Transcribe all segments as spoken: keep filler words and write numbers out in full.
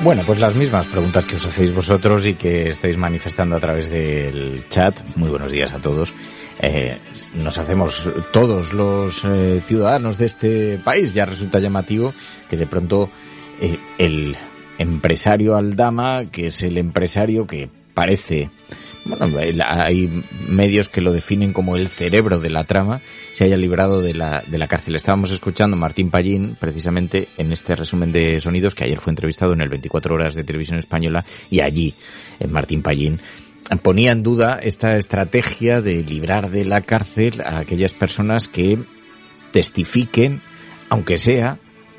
Bueno, pues las mismas preguntas que os hacéis vosotros y que estáis manifestando a través del chat. Muy buenos días a todos. Eh, nos hacemos todos los eh, ciudadanos de este país. Ya resulta llamativo que de pronto eh, el empresario Aldama, que es el empresario que parece... Bueno, hay medios que lo definen como el cerebro de la trama, se haya librado de la, de la cárcel. Estábamos escuchando a Martín Pallín, precisamente, en este resumen de sonidos, que ayer fue entrevistado en el veinticuatro horas de Televisión Española, y allí, en Martín Pallín, ponía en duda esta estrategia de librar de la cárcel a aquellas personas que testifiquen, aunque sea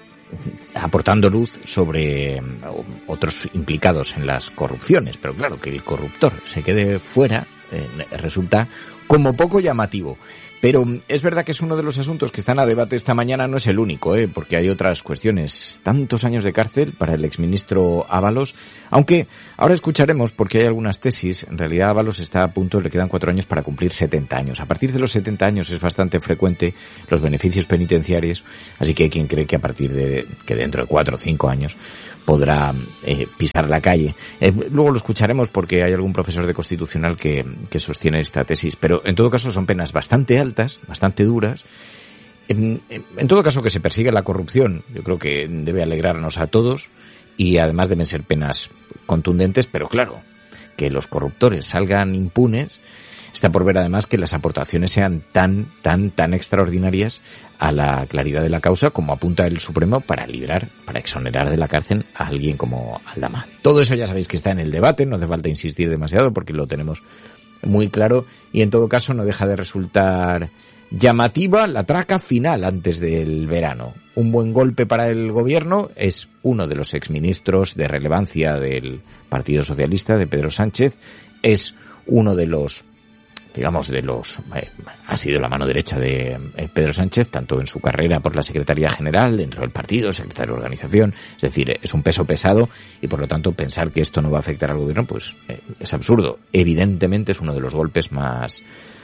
aportando luz sobre otros implicados en las corrupciones, pero claro, que el corruptor se quede fuera eh, resulta como poco llamativo. Pero es verdad que es uno de los asuntos que están a debate esta mañana, no es el único, eh, porque hay otras cuestiones. Tantos años de cárcel para el exministro Ábalos, aunque ahora escucharemos, porque hay algunas tesis, en realidad Ábalos está a punto, le quedan cuatro años para cumplir setenta años. A partir de los setenta años es bastante frecuente los beneficios penitenciarios, así que hay quien cree que a partir de que dentro de cuatro o cinco años podrá eh, pisar la calle. Eh, luego lo escucharemos porque hay algún profesor de Constitucional que, que sostiene esta tesis, pero en todo caso son penas bastante altas, bastante duras. En, en, en todo caso que se persigue la corrupción, yo creo que debe alegrarnos a todos y además deben ser penas contundentes, pero claro, que los corruptores salgan impunes. Está por ver además que las aportaciones sean tan, tan, tan extraordinarias a la claridad de la causa como apunta el Supremo para librar, para exonerar de la cárcel a alguien como Aldama. Todo eso ya sabéis que está en el debate, no hace falta insistir demasiado porque lo tenemos muy claro y en todo caso no deja de resultar llamativa la traca final antes del verano. Un buen golpe para el gobierno es uno de los exministros de relevancia del Partido Socialista, de Pedro Sánchez, es uno de los digamos, de los, eh, ha sido la mano derecha de eh, Pedro Sánchez, tanto en su carrera por la Secretaría General, dentro del partido, secretario de organización, es decir, es un peso pesado y por lo tanto pensar que esto no va a afectar al gobierno, pues eh, es absurdo. Evidentemente es uno de los golpes más,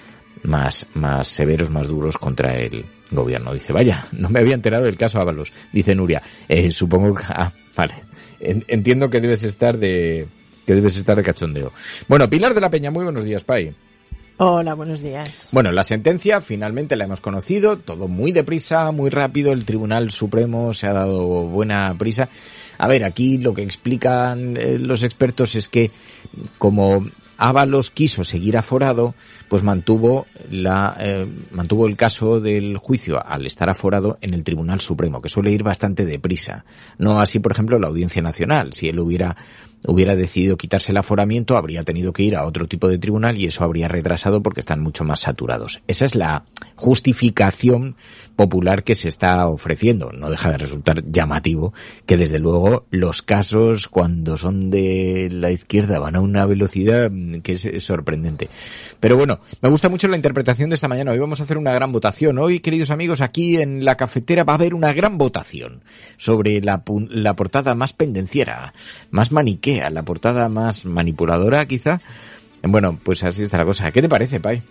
más, más severos, más duros contra el gobierno. Dice, vaya, no me había enterado del caso Ábalos, dice Nuria. Eh, supongo que, ah, vale, entiendo que debes estar de, que debes estar de cachondeo. Bueno, Pilar de la Peña, muy buenos días, Pai. Hola, buenos días. Bueno, la sentencia finalmente la hemos conocido, todo muy deprisa, muy rápido, el Tribunal Supremo se ha dado buena prisa. A ver, aquí lo que explican eh, los expertos es que como Ábalos quiso seguir aforado, pues mantuvo la eh, mantuvo el caso del juicio al estar aforado en el Tribunal Supremo, que suele ir bastante deprisa. No así, por ejemplo, la Audiencia Nacional. Si él hubiera hubiera decidido quitarse el aforamiento, habría tenido que ir a otro tipo de tribunal y eso habría retrasado porque están mucho más saturados. Esa es la justificación popular que se está ofreciendo. No deja de resultar llamativo que, desde luego, los casos, cuando son de la izquierda, van a una velocidad que es sorprendente. Pero bueno, me gusta mucho la interpretación de esta mañana. Hoy vamos a hacer una gran votación. Hoy, queridos amigos, aquí en la cafetera va a haber una gran votación sobre la, la portada más pendenciera, más maniquea, la portada más manipuladora, quizá. Bueno, pues así está la cosa. ¿Qué te parece, Pai?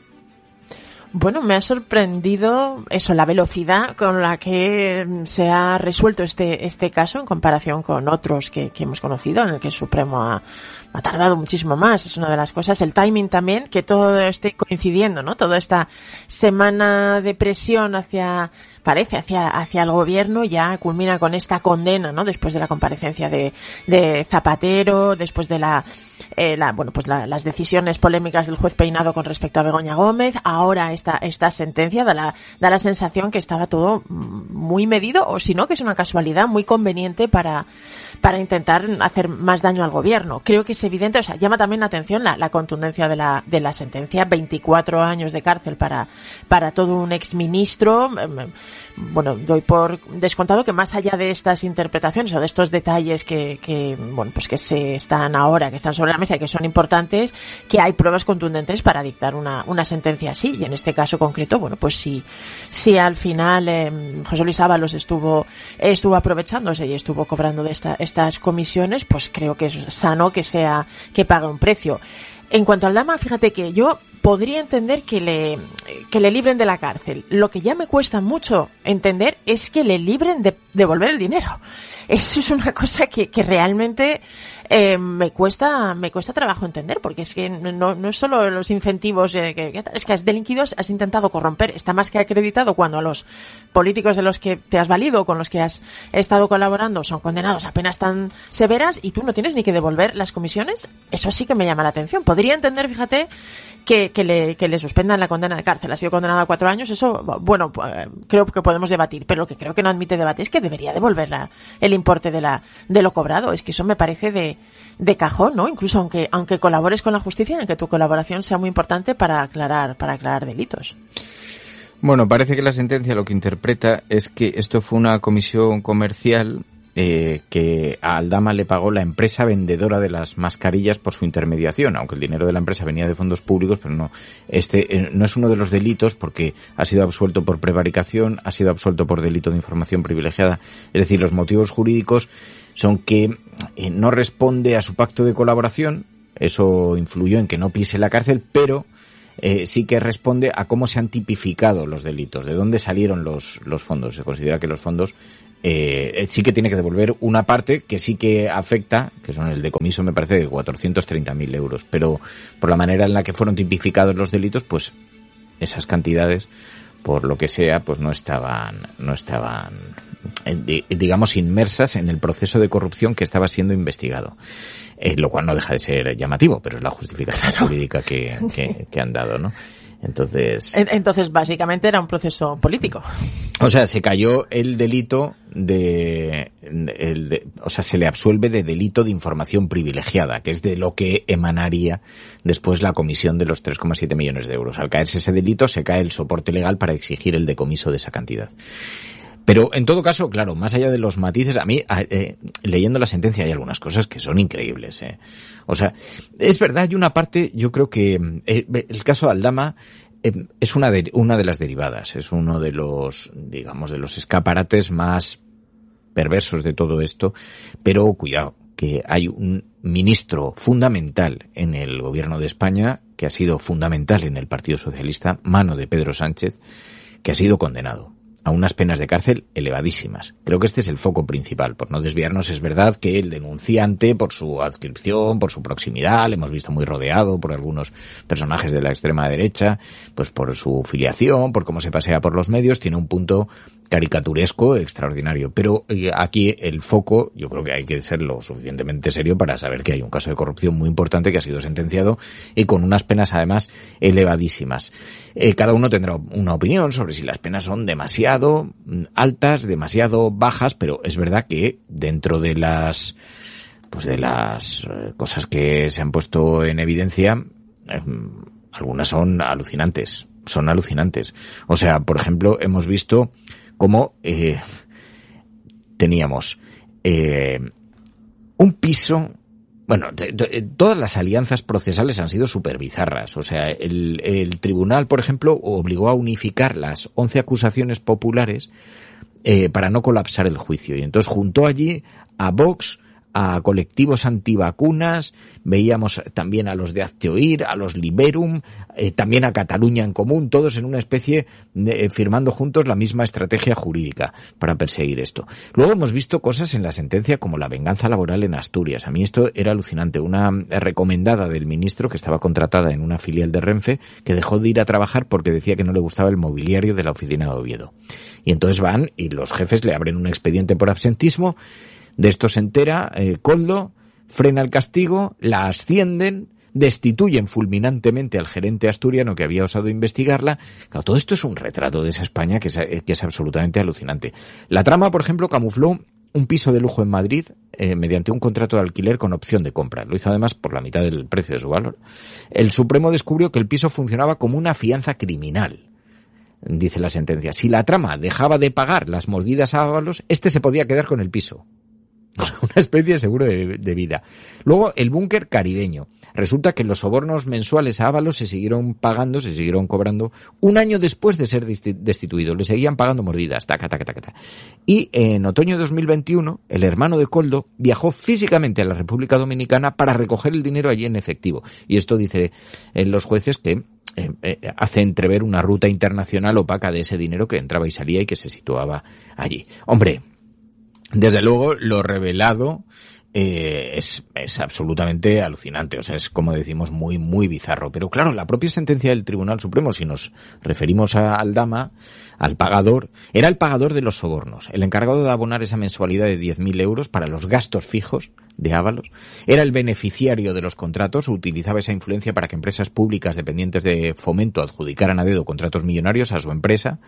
Bueno, me ha sorprendido eso, la velocidad con la que se ha resuelto este este caso en comparación con otros que, que hemos conocido, en el que el Supremo ha, ha tardado muchísimo más. Es una de las cosas. El timing también, que todo esté coincidiendo, ¿no? Toda esta semana de presión hacia, parece, hacia hacia el gobierno ya culmina con esta condena, ¿no? Después de la comparecencia de, de Zapatero, después de la, eh, la bueno, pues la, las decisiones polémicas del juez Peinado con respecto a Begoña Gómez, ahora esta esta sentencia da la da la sensación que estaba todo muy medido, o si no, que es una casualidad muy conveniente para para intentar hacer más daño al gobierno. Creo que es evidente, o sea, llama también la atención la, la contundencia de la de la sentencia, veinticuatro años de cárcel para para todo un exministro. Bueno, doy por descontado que más allá de estas interpretaciones o de estos detalles que que bueno, pues que se están ahora, que están sobre la mesa y que son importantes, que hay pruebas contundentes para dictar una una sentencia así. Y en este caso concreto, bueno, pues si si al final eh, José Luis Ábalos estuvo estuvo aprovechándose y estuvo cobrando de esta, estas comisiones, pues creo que es sano que sea que pague un precio. En cuanto al Aldama, fíjate que yo podría entender que le, que le libren de la cárcel. Lo que ya me cuesta mucho entender es que le libren de devolver el dinero. Eso es una cosa que, que realmente eh, me cuesta me cuesta trabajo entender, porque es que no, no es solo los incentivos, eh, que, que, es que has delinquido, has intentado corromper. Está más que acreditado cuando a los políticos de los que te has valido, con los que has estado colaborando, son condenados a penas tan severas y tú no tienes ni que devolver las comisiones. Eso sí que me llama la atención. Podría entender, fíjate, que, que, le, que le suspendan la condena de cárcel. Ha sido condenado a cuatro años. Eso, bueno, creo que podemos debatir, pero lo que creo que no admite debate es que debería devolver la, el importe de la de lo cobrado. Es que eso me parece de, de cajón, ¿no? Incluso aunque aunque colabores con la justicia, aunque tu colaboración sea muy importante para aclarar para aclarar delitos. Bueno, parece que la sentencia lo que interpreta es que esto fue una comisión comercial eh, que a Aldama le pagó la empresa vendedora de las mascarillas por su intermediación, aunque el dinero de la empresa venía de fondos públicos, pero no, este eh, no es uno de los delitos porque ha sido absuelto por prevaricación, ha sido absuelto por delito de información privilegiada. Es decir, los motivos jurídicos son que eh, no responde a su pacto de colaboración, eso influyó en que no pise la cárcel, pero Eh, sí que responde a cómo se han tipificado los delitos, de dónde salieron los, los fondos. Se considera que los fondos eh, sí que tiene que devolver una parte que sí que afecta, que son el decomiso, me parece, de cuatrocientos treinta mil euros, pero por la manera en la que fueron tipificados los delitos, pues esas cantidades, por lo que sea, pues no estaban, no estaban, digamos, inmersas en el proceso de corrupción que estaba siendo investigado. Eh, lo cual no deja de ser llamativo, pero es la justificación claro. jurídica que, que, que han dado, ¿no? Entonces... Entonces, básicamente era un proceso político. O sea, se cayó el delito de, el de... O sea, se le absuelve de delito de información privilegiada, que es de lo que emanaría después la comisión de los tres coma siete millones de euros. Al caerse ese delito, se cae el soporte legal para exigir el decomiso de esa cantidad. Pero, en todo caso, claro, más allá de los matices, a mí, eh, leyendo la sentencia hay algunas cosas que son increíbles, eh. O sea, es verdad, hay una parte, yo creo que eh, el caso de Aldama eh, es una de, una de las derivadas, es uno de los, digamos, de los escaparates más perversos de todo esto, pero cuidado, que hay un ministro fundamental en el gobierno de España, que ha sido fundamental en el Partido Socialista, mano de Pedro Sánchez, que ha sido condenado a unas penas de cárcel elevadísimas. Creo que este es el foco principal. Por no desviarnos, es verdad que el denunciante, por su adscripción, por su proximidad, le hemos visto muy rodeado por algunos personajes de la extrema derecha, pues por su filiación, por cómo se pasea por los medios, tiene un punto caricaturesco extraordinario. Pero eh, aquí el foco, yo creo que hay que ser lo suficientemente serio para saber que hay un caso de corrupción muy importante que ha sido sentenciado y con unas penas además elevadísimas. Eh, cada uno tendrá una opinión sobre si las penas son demasiado altas, demasiado bajas, pero es verdad que dentro de las pues de las cosas que se han puesto en evidencia, eh, algunas son alucinantes, son alucinantes. O sea, por ejemplo, hemos visto cómo eh, teníamos eh, un piso. Bueno, t- t- todas las alianzas procesales han sido súper bizarras. O sea, el, el tribunal, por ejemplo, obligó a unificar las once acusaciones populares eh, para no colapsar el juicio. Y entonces juntó allí a Vox, a colectivos antivacunas, veíamos también a los de Hazte Oír, a los Liberum, eh, también a Cataluña en Común, todos en una especie de, eh, firmando juntos la misma estrategia jurídica para perseguir esto. Luego hemos visto cosas en la sentencia como la venganza laboral en Asturias. A mí esto era alucinante. Una recomendada del ministro que estaba contratada en una filial de Renfe que dejó de ir a trabajar porque decía que no le gustaba el mobiliario de la oficina de Oviedo. Y entonces van y los jefes le abren un expediente por absentismo. De esto se entera eh, Koldo, frena el castigo, la ascienden, destituyen fulminantemente al gerente asturiano que había osado investigarla. Claro, todo esto es un retrato de esa España que es, que es absolutamente alucinante. La trama, por ejemplo, camufló un piso de lujo en Madrid eh, mediante un contrato de alquiler con opción de compra. Lo hizo además por la mitad del precio de su valor. El Supremo descubrió que el piso funcionaba como una fianza criminal. Dice la sentencia, si la trama dejaba de pagar las mordidas a Ábalos, este se podía quedar con el piso. Una especie de seguro de, de vida. Luego, el búnker caribeño. Resulta que los sobornos mensuales a Ábalos se siguieron pagando, se siguieron cobrando un año después de ser destituido. Le seguían pagando mordidas. Taca, taca, taca, taca. Y en otoño de dos mil veintiuno, el hermano de Koldo viajó físicamente a la República Dominicana para recoger el dinero allí en efectivo. Y esto dice en los jueces que eh, eh, hace entrever una ruta internacional opaca de ese dinero que entraba y salía y que se situaba allí. Hombre, desde luego, lo revelado eh, es, es absolutamente alucinante. O sea, es, como decimos, muy, muy bizarro. Pero claro, la propia sentencia del Tribunal Supremo, si nos referimos a Aldama, al pagador, era el pagador de los sobornos. El encargado de abonar esa mensualidad de diez mil euros para los gastos fijos de Ábalos. Era el beneficiario de los contratos, utilizaba esa influencia para que empresas públicas dependientes de Fomento adjudicaran a dedo contratos millonarios a su empresa.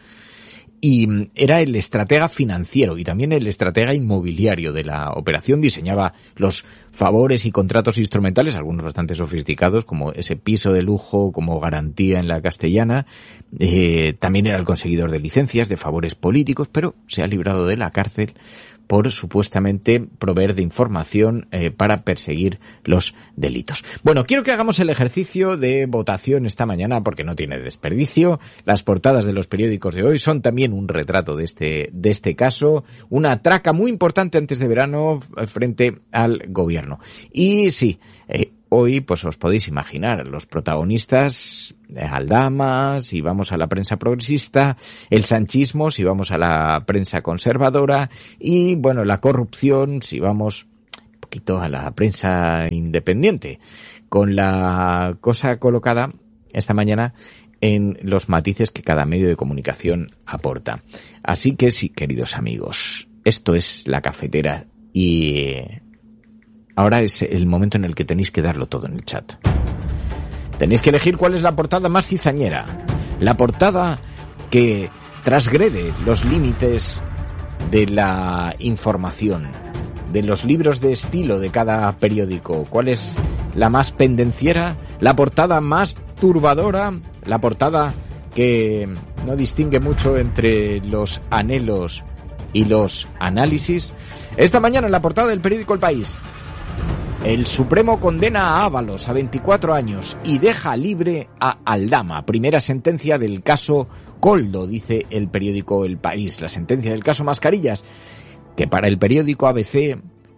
Y era el estratega financiero y también el estratega inmobiliario de la operación. Diseñaba los favores y contratos instrumentales, algunos bastante sofisticados, como ese piso de lujo como garantía en la Castellana. Eh, también era el conseguidor de licencias, de favores políticos, pero se ha librado de la cárcel por supuestamente proveer de información eh, para perseguir los delitos. Bueno, quiero que hagamos el ejercicio de votación esta mañana porque no tiene desperdicio. Las portadas de los periódicos de hoy son también un retrato de este, de este caso, una traca muy importante antes de verano frente al gobierno. Y sí, eh, hoy, pues os podéis imaginar, los protagonistas, Aldama, si vamos a la prensa progresista, el sanchismo, si vamos a la prensa conservadora, y, bueno, la corrupción, si vamos un poquito a la prensa independiente, con la cosa colocada esta mañana en los matices que cada medio de comunicación aporta. Así que sí, queridos amigos, esto es La Cafetera y ahora es el momento en el que tenéis que darlo todo en el chat. Tenéis que elegir cuál es la portada más cizañera, la portada que transgrede los límites de la información, de los libros de estilo de cada periódico. ¿Cuál es la más pendenciera? La portada más turbadora, la portada que no distingue mucho entre los anhelos y los análisis. Esta mañana en la portada del periódico El País: el Supremo condena a Ábalos a veinticuatro años y deja libre a Aldama. Primera sentencia del caso Koldo, dice el periódico El País. La sentencia del caso Mascarillas, que para el periódico A B C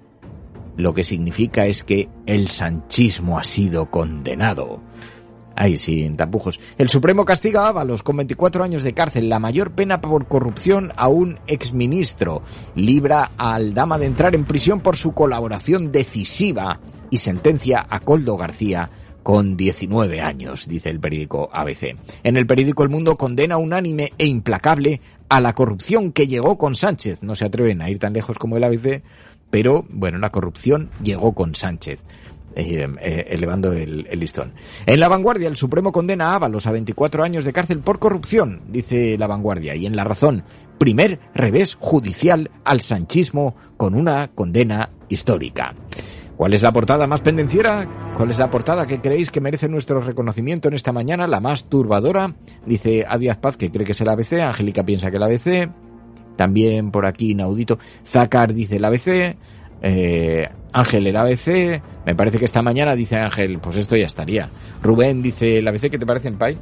lo que significa es que el sanchismo ha sido condenado. Ahí sí, en tapujos. El Supremo castiga a Ábalos con veinticuatro años de cárcel, la mayor pena por corrupción a un exministro. Libra a Aldama de entrar en prisión por su colaboración decisiva y sentencia a Koldo García con diecinueve años, dice el periódico A B C. En el periódico El Mundo condena unánime e implacable a la corrupción que llegó con Sánchez. No se atreven a ir tan lejos como el A B C, pero bueno, la corrupción llegó con Sánchez. Eh, eh, elevando el, el listón. En La Vanguardia, el Supremo condena a Ábalos a veinticuatro años de cárcel por corrupción, dice La Vanguardia. Y en La Razón, primer revés judicial al sanchismo con una condena histórica. ¿Cuál es la portada más pendenciera? ¿Cuál es la portada que creéis que merece nuestro reconocimiento en esta mañana? La más turbadora, dice a Díaz Paz, que cree que es el A B C. Angélica piensa que el A B C. También por aquí inaudito, Zácar dice el A B C. Eh, Ángel, el A B C. Me parece que esta mañana dice Ángel, pues esto ya estaría. Rubén dice el A B C. ¿Qué te parece, en Pai?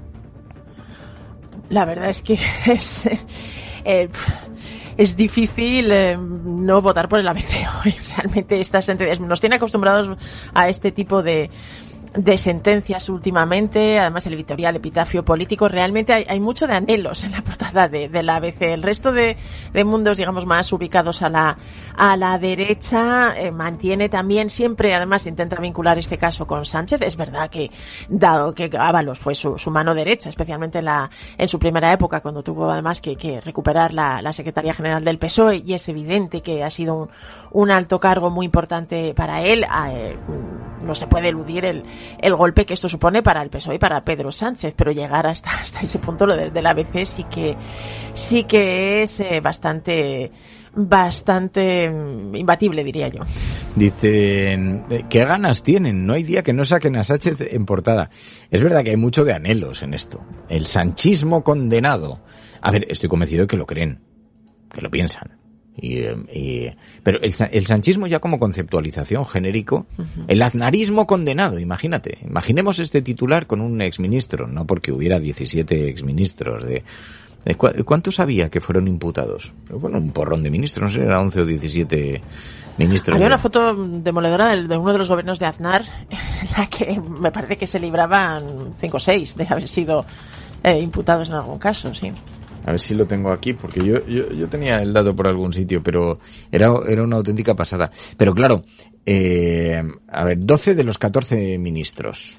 La verdad es que es eh, es difícil eh, no votar por el A B C hoy. Realmente estas sentencias nos tienen acostumbrados a este tipo de de sentencias últimamente, además el editorial epitafio político. Realmente hay, hay mucho de anhelos en la portada de, de la A B C. El resto de, de mundos, digamos, más ubicados a la a la derecha, eh, mantiene también siempre, además intenta vincular este caso con Sánchez. Es verdad que, dado que Ábalos fue su, su mano derecha, especialmente en la en su primera época, cuando tuvo además que, que recuperar la, la Secretaría General del P S O E, y es evidente que ha sido un, un alto cargo muy importante para él. Eh, no se puede eludir el el golpe que esto supone para el P S O E y para Pedro Sánchez, pero llegar hasta hasta ese punto, lo del, del A B C sí que sí que es eh, bastante bastante imbatible, diría yo. Dicen, ¿qué ganas tienen? No hay día que no saquen a Sánchez en portada. Es verdad que hay mucho de anhelos en esto. El sanchismo condenado. A ver, estoy convencido de que lo creen, que lo piensan. Y, y, pero el, el sanchismo ya como conceptualización genérico, uh-huh. El aznarismo condenado, imagínate. Imaginemos este titular con un exministro, no porque hubiera diecisiete exministros de... de cu- ¿Cuántos había que fueron imputados? Bueno, un porrón de ministros, no sé, era once o diecisiete ministros. Había de... una foto demoledora de uno de los gobiernos de Aznar, en la que me parece que se libraban cinco o seis de haber sido eh, imputados en algún caso, sí. A ver si lo tengo aquí, porque yo, yo, yo tenía el dato por algún sitio, pero era, era una auténtica pasada. Pero claro, eh, a ver, doce de los catorce ministros.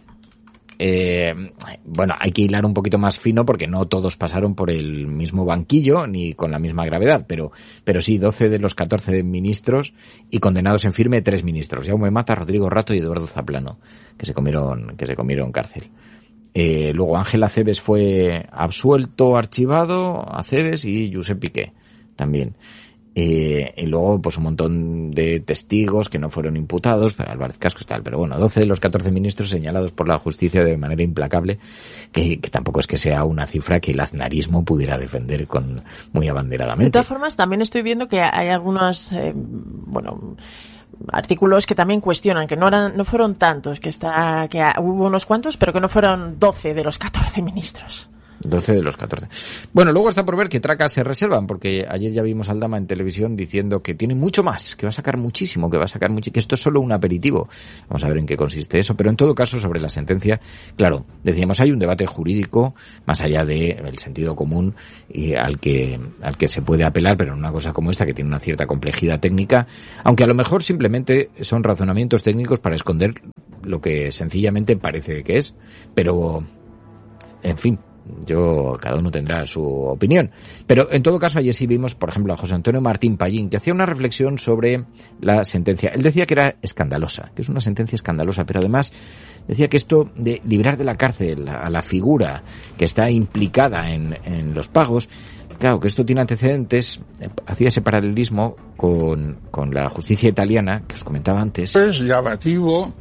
Eh, bueno, hay que hilar un poquito más fino porque no todos pasaron por el mismo banquillo ni con la misma gravedad, pero, pero sí, doce de los catorce ministros y condenados en firme tres ministros, Jaume Mata, Rodrigo Rato y Eduardo Zaplano, que se comieron, que se comieron cárcel. Eh, luego Ángel Acebes fue absuelto, archivado, Acebes y Josep Piqué también. Eh, y luego pues un montón de testigos que no fueron imputados, pero Álvarez Cascos y tal. Pero bueno, doce de los catorce ministros señalados por la justicia de manera implacable, que, que tampoco es que sea una cifra que el aznarismo pudiera defender con muy abanderadamente. De todas formas, también estoy viendo que hay algunos, eh, bueno... artículos que también cuestionan que no eran, no fueron tantos, que está, que hubo unos cuantos, pero que no fueron doce de los catorce ministros. doce de los catorce. Bueno, luego está por ver qué tracas se reservan, porque ayer ya vimos al Dama en televisión diciendo que tiene mucho más, que va a sacar muchísimo, que va a sacar mucho, que esto es solo un aperitivo. Vamos a ver en qué consiste eso, pero en todo caso sobre la sentencia, claro, decíamos, hay un debate jurídico más allá del sentido común y al que al que se puede apelar, pero en una cosa como esta que tiene una cierta complejidad técnica, aunque a lo mejor simplemente son razonamientos técnicos para esconder lo que sencillamente parece que es, pero en fin, yo, cada uno tendrá su opinión. Pero en todo caso, ayer sí vimos, por ejemplo, a José Antonio Martín Pallín, que hacía una reflexión sobre la sentencia. Él decía que era escandalosa, que es una sentencia escandalosa, pero además decía que esto de librar de la cárcel a la figura que está implicada en, en los pagos, claro, que esto tiene antecedentes, hacía ese paralelismo con, con la justicia italiana, que os comentaba antes. Es llamativo.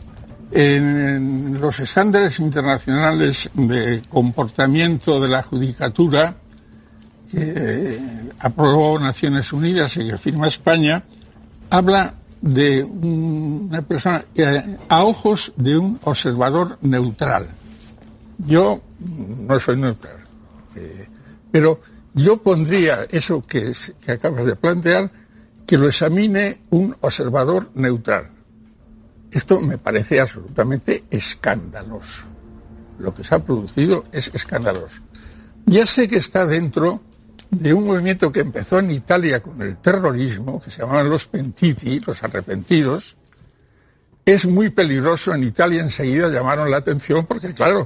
En los estándares internacionales de comportamiento de la judicatura que aprobó Naciones Unidas y que firma España, habla de una persona que a ojos de un observador neutral. Yo no soy neutral, eh, pero yo pondría eso que, que acabas de plantear, que lo examine un observador neutral. Esto me parece absolutamente escandaloso. Lo que se ha producido es escandaloso. Ya sé que está dentro de un movimiento que empezó en Italia con el terrorismo, que se llamaban los pentiti, los arrepentidos. Es muy peligroso. En Italia enseguida llamaron la atención porque, claro,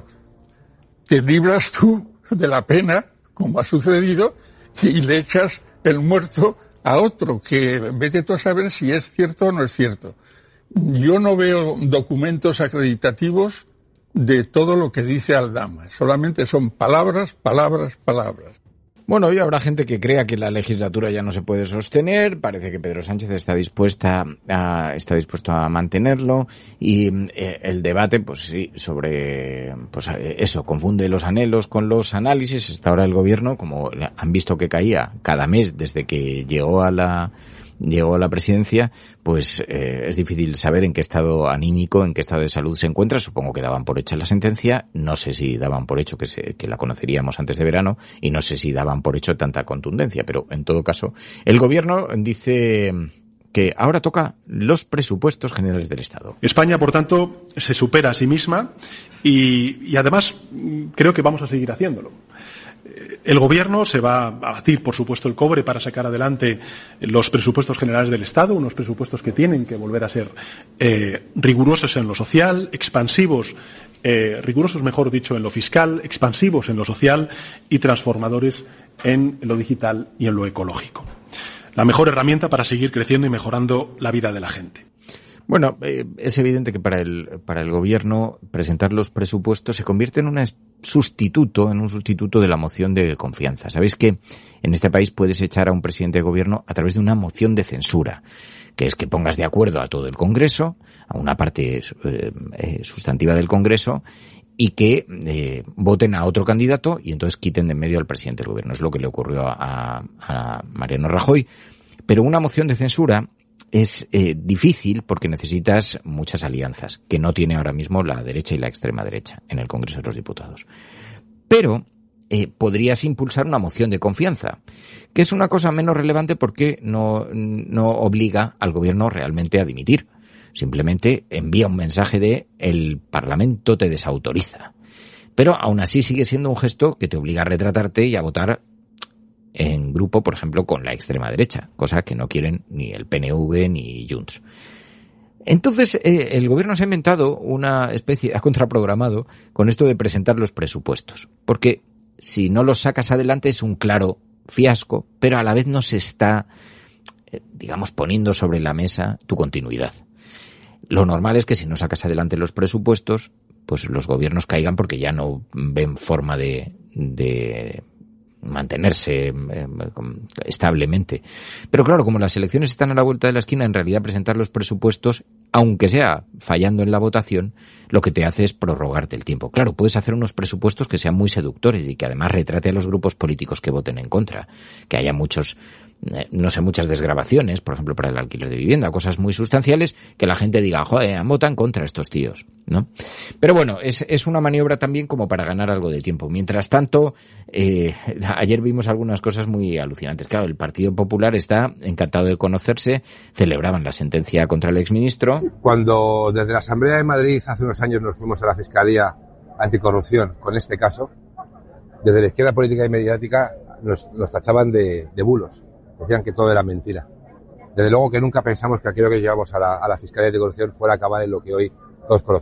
te libras tú de la pena, como ha sucedido, y le echas el muerto a otro, que vete tú a saber si es cierto o no es cierto. Yo no veo documentos acreditativos de todo lo que dice Aldama. Solamente son palabras, palabras, palabras. Bueno, hoy habrá gente que crea que la legislatura ya no se puede sostener. Parece que Pedro Sánchez está dispuesta a, está dispuesto a mantenerlo. Y eh, el debate, pues sí, sobre pues eso, confunde los anhelos con los análisis. Está ahora el gobierno, como han visto que caía cada mes desde que llegó a la... llegó a la presidencia, pues eh, es difícil saber en qué estado anímico, en qué estado de salud se encuentra. Supongo que daban por hecha la sentencia, no sé si daban por hecho que, se, que la conoceríamos antes de verano y no sé si daban por hecho tanta contundencia, pero en todo caso, el gobierno dice que ahora toca los presupuestos generales del Estado. España, por tanto, se supera a sí misma y, y además creo que vamos a seguir haciéndolo. El Gobierno se va a batir, por supuesto, el cobre para sacar adelante los presupuestos generales del Estado, unos presupuestos que tienen que volver a ser eh, rigurosos en lo social, expansivos, eh, rigurosos, mejor dicho, en lo fiscal, expansivos en lo social y transformadores en lo digital y en lo ecológico. La mejor herramienta para seguir creciendo y mejorando la vida de la gente. Bueno, eh, es evidente que para el para el gobierno presentar los presupuestos se convierte en un sustituto, en un sustituto de la moción de confianza. Sabéis que en este país puedes echar a un presidente de gobierno a través de una moción de censura, que es que pongas de acuerdo a todo el Congreso, a una parte eh, eh, sustantiva del Congreso, y que eh, voten a otro candidato y entonces quiten de en medio al presidente del gobierno. Es lo que le ocurrió a, a Mariano Rajoy. Pero una moción de censura es eh, difícil porque necesitas muchas alianzas, que no tiene ahora mismo la derecha y la extrema derecha en el Congreso de los Diputados. Pero eh, podrías impulsar una moción de confianza, que es una cosa menos relevante porque no, no obliga al gobierno realmente a dimitir. Simplemente envía un mensaje de el Parlamento te desautoriza. Pero aún así sigue siendo un gesto que te obliga a retratarte y a votar en grupo, por ejemplo, con la extrema derecha, cosa que no quieren ni el P N V ni Junts. Entonces, eh, el gobierno se ha inventado una especie, ha contraprogramado con esto de presentar los presupuestos, porque si no los sacas adelante es un claro fiasco, pero a la vez no se está, eh, digamos, poniendo sobre la mesa tu continuidad. Lo normal es que si no sacas adelante los presupuestos, pues los gobiernos caigan porque ya no ven forma de, de mantenerse eh, establemente. Pero claro, como las elecciones están a la vuelta de la esquina, en realidad presentar los presupuestos, aunque sea fallando en la votación, lo que te hace es prorrogarte el tiempo. Claro, puedes hacer unos presupuestos que sean muy seductores y que además retrate a los grupos políticos que voten en contra, que haya muchos, eh, no sé, muchas desgravaciones, por ejemplo, para el alquiler de vivienda, cosas muy sustanciales, que la gente diga, joder, votan contra estos tíos, ¿no? Pero bueno, es, es una maniobra también como para ganar algo de tiempo. Mientras tanto, eh, ayer vimos algunas cosas muy alucinantes. Claro, el Partido Popular está encantado de conocerse, celebraban la sentencia contra el exministro. Cuando desde la Asamblea de Madrid hace unos años nos fuimos a la Fiscalía Anticorrupción con este caso, desde la izquierda política y mediática nos, nos tachaban de, de bulos, decían que todo era mentira. Desde luego que nunca pensamos que aquello que llevamos a la, a la Fiscalía Anticorrupción fuera a acabar en lo que hoy todos conocemos.